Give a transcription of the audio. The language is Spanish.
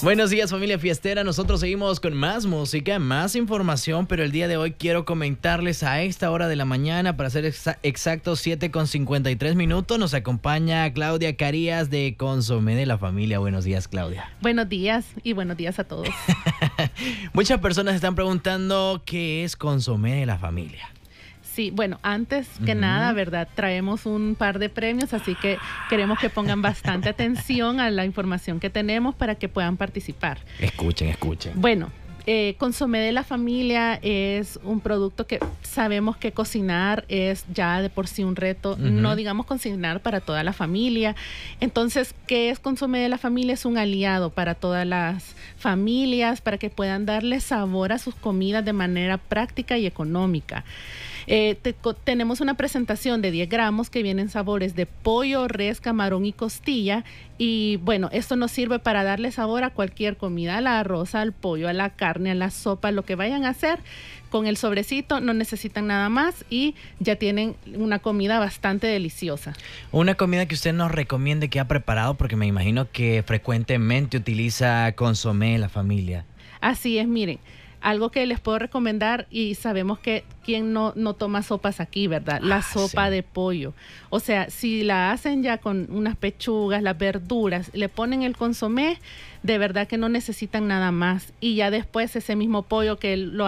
Buenos días, familia fiestera. Nosotros seguimos con más música, más información, pero el día de hoy quiero comentarles a esta hora de la mañana, para ser exactos 7:53, nos acompaña Claudia Carías de Consomé de la Familia. Buenos días, Claudia. Buenos días y buenos días a todos. Muchas personas están preguntando qué es Consomé de la Familia. Sí, bueno, antes que nada, ¿verdad? Traemos un par de premios, así que queremos que pongan bastante atención a la información que tenemos para que puedan participar. Escuchen. Bueno, Consomé de la Familia es un producto que sabemos que cocinar es ya de por sí un reto, no digamos cocinar para toda la familia. Entonces, ¿qué es Consomé de la Familia? Es un aliado para todas las familias, para que puedan darle sabor a sus comidas de manera práctica y económica. Tenemos una presentación de 10 gramos que vienen sabores de pollo, res, camarón y costilla. Y bueno, esto nos sirve para darle sabor a cualquier comida, al arroz, al pollo, a la carne, a la sopa, lo que vayan a hacer. Con el sobrecito no necesitan nada más y ya tienen una comida bastante deliciosa. Una comida que usted nos recomiende que ha preparado, porque me imagino que frecuentemente utiliza Consomé de la Familia. Así es, miren. Algo que les puedo recomendar, y sabemos que quien no toma sopas aquí, ¿verdad? La sopa de pollo. O sea, si la hacen ya con unas pechugas, las verduras, le ponen el consomé, de verdad que no necesitan nada más. Y ya después ese mismo pollo que lo